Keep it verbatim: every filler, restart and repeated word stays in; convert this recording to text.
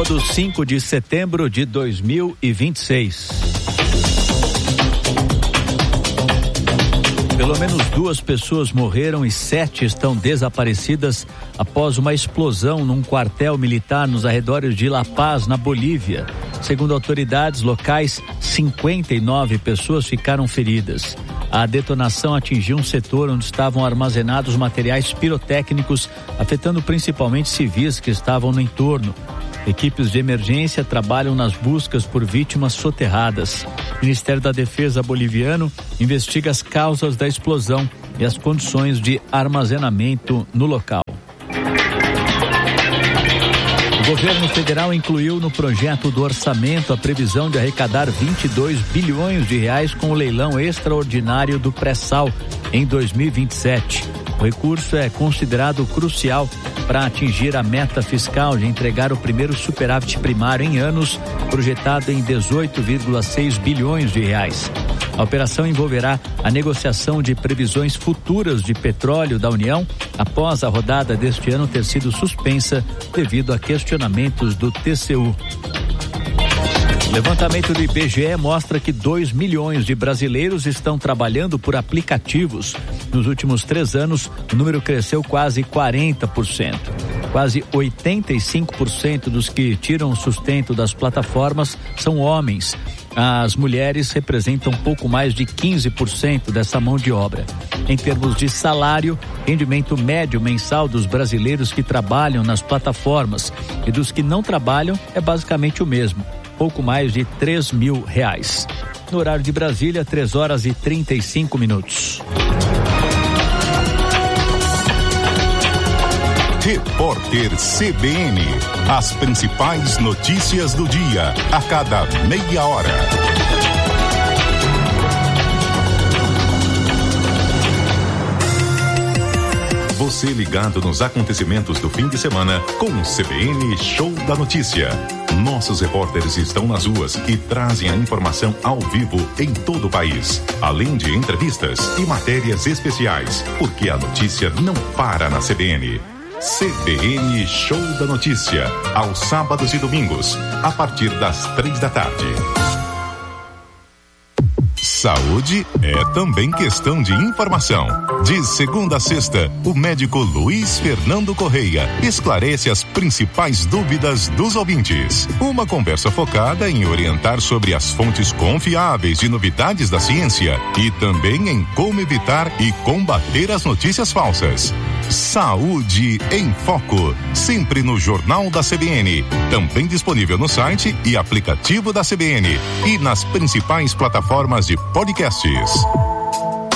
Sábado, cinco de setembro de dois mil e vinte e seis. Pelo menos duas pessoas morreram e sete estão desaparecidas após uma explosão num quartel militar nos arredores de La Paz, na Bolívia. Segundo autoridades locais, cinquenta e nove pessoas ficaram feridas. A detonação atingiu um setor onde estavam armazenados materiais pirotécnicos, afetando principalmente civis que estavam no entorno. Equipes de emergência trabalham nas buscas por vítimas soterradas. O Ministério da Defesa boliviano investiga as causas da explosão e as condições de armazenamento no local. O governo federal incluiu no projeto do orçamento a previsão de arrecadar vinte e dois bilhões de reais com o leilão extraordinário do pré-sal em dois mil e vinte e sete. O recurso é considerado crucial para atingir a meta fiscal de entregar o primeiro superávit primário em anos, projetado em dezoito vírgula seis bilhões de reais. A operação envolverá a negociação de previsões futuras de petróleo da União após a rodada deste ano ter sido suspensa devido a questionamentos do T C U. O levantamento do I B G E mostra que dois milhões de brasileiros estão trabalhando por aplicativos. Nos últimos três anos, o número cresceu quase quarenta por cento. Quase oitenta e cinco por cento dos que tiram o sustento das plataformas são homens. As mulheres representam pouco mais de quinze por cento dessa mão de obra. Em termos de salário, rendimento médio mensal dos brasileiros que trabalham nas plataformas e dos que não trabalham é basicamente o mesmo, pouco mais de três mil reais. No horário de Brasília, três horas e trinta e cinco minutos. Repórter C B N. As principais notícias do dia, a cada meia hora. Você ligado nos acontecimentos do fim de semana com o C B N Show da Notícia. Nossos repórteres estão nas ruas e trazem a informação ao vivo em todo o país, além de entrevistas e matérias especiais, porque a notícia não para na C B N. C B N Show da Notícia, aos sábados e domingos, a partir das três da tarde. Saúde é também questão de informação. De segunda a sexta, o médico Luiz Fernando Correia esclarece as principais dúvidas dos ouvintes. Uma conversa focada em orientar sobre as fontes confiáveis de novidades da ciência e também em como evitar e combater as notícias falsas. Saúde em Foco, sempre no Jornal da C B N, também disponível no site e aplicativo da C B N e nas principais plataformas de podcasts.